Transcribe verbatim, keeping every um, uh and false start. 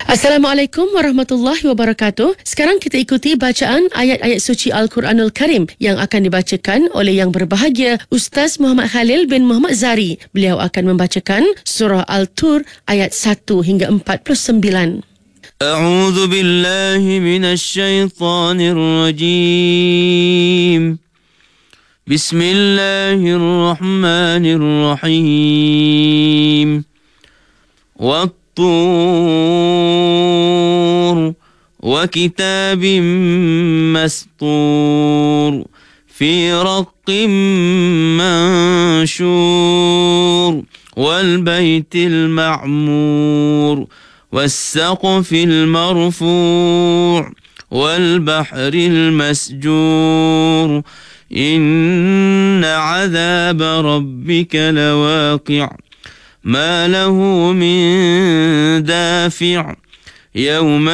Assalamualaikum warahmatullahi wabarakatuh. Sekarang kita ikuti bacaan ayat-ayat suci Al-Quranul Karim yang akan dibacakan oleh yang berbahagia Ustaz Muhammad Khalil bin Muhammad Zari. Beliau akan membacakan surah Al-Tur ayat satu hingga empat puluh sembilan. A'udzu billahi minasy syaithanir rajim. Bismillahirrahmanirrahim. والطور وكتاب مسطور في رق منشور والبيت المعمور والسقف المرفوع والبحر المسجور إن عذاب ربك لواقع ما له من دافع يوم